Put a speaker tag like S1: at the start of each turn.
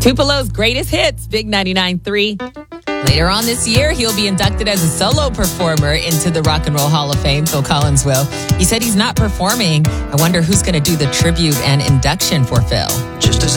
S1: Tupelo's greatest hits, Big 99.3. Later on this year, he'll be inducted as a solo performer into the Rock and Roll Hall of Fame, Phil Collins will. He said he's not performing. I wonder who's going to do the tribute and induction for Phil.
S2: Just as